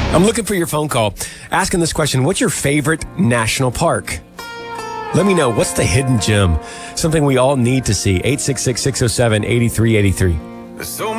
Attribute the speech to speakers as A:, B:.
A: I'm looking for your phone call asking this question. What's your favorite national park? Let me know. What's the hidden gem? Something we all need to see. 866-607-8383.